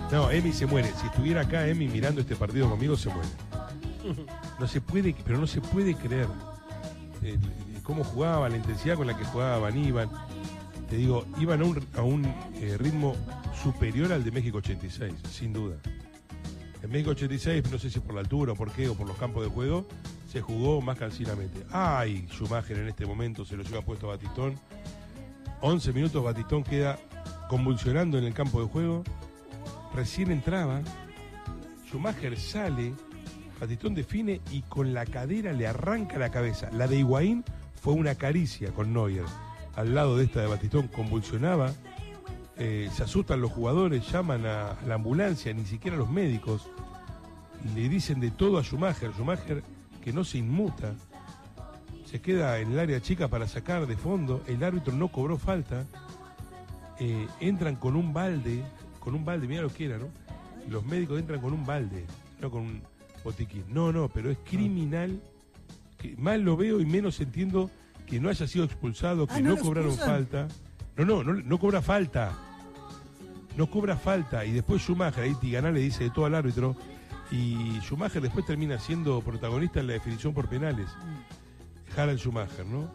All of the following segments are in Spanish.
No, Emi se muere. Si estuviera acá Emi mirando este partido conmigo, se muere. No se puede, pero no se puede creer cómo jugaba, la intensidad con la que jugaban, iban. Te digo, iban a un ritmo superior al de México 86, sin duda. En México 86, no sé si por la altura o por qué, o por los campos de juego, se jugó más cansinamente. Ay, Schumacher en este momento se lo lleva puesto a Batistón. 11 minutos, Batistón queda convulsionando en el campo de juego. Recién entraba, Schumacher sale, Batistón define y con la cadera le arranca la cabeza. La de Higuaín fue una caricia con Neuer. Al lado de esta de Batistón convulsionaba. Se asustan los jugadores, llaman a la ambulancia, ni siquiera a los médicos. Le dicen de todo a Schumacher. Schumacher, que no se inmuta, se queda en el área chica para sacar de fondo. El árbitro no cobró falta. Entran con un balde, mira lo que era, ¿no? Los médicos entran con un balde, no con un botiquín. No, pero es criminal. Que más lo veo y menos entiendo que no haya sido expulsado, que no cobraron falta. No cobra falta. No cobra falta. Y después Schumacher, ahí Tiganá le dice de todo al árbitro. Y Schumacher después termina siendo protagonista en la definición por penales. Harald Schumacher, ¿no?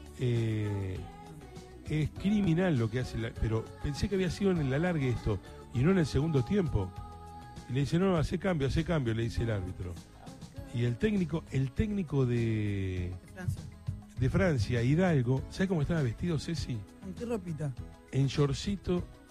Es criminal lo que hace, pero pensé que había sido en el alargue esto y no en el segundo tiempo. Y le dice, no, hace cambio, le dice el árbitro. Y el técnico de Francia, Hidalgo, ¿sabes cómo estaba vestido, Ceci? ¿Con qué ropita? En shortcito